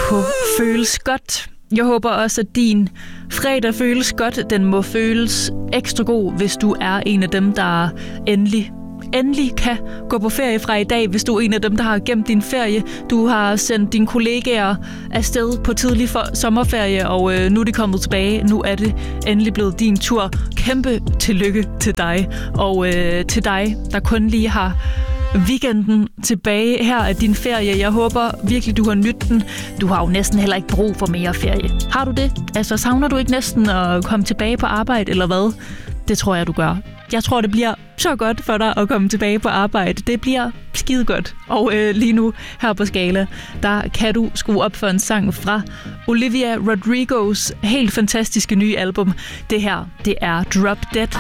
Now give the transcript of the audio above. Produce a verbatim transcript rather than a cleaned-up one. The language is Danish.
på Føles Godt. Jeg håber også, at din fredag føles godt. Den må føles ekstra god, hvis du er en af dem, der endelig endelig kan gå på ferie fra i dag, hvis du er en af dem, der har gemt din ferie. Du har sendt dine kollegaer afsted på tidlig for sommerferie, og øh, nu er de kommet tilbage. Nu er det endelig blevet din tur. Kæmpe tillykke til dig, og øh, til dig, der kun lige har weekenden tilbage her af din ferie. Jeg håber virkelig, du har nydt den. Du har jo næsten heller ikke brug for mere ferie. Har du det? Altså, savner du ikke næsten at komme tilbage på arbejde, eller hvad? Det tror jeg, du gør. Jeg tror, det bliver så godt for dig at komme tilbage på arbejde. Det bliver skide godt. Og øh, lige nu her på Skala, der kan du skrue op for en sang fra Olivia Rodrigos helt fantastiske nye album. Det her, det er Drop Dead.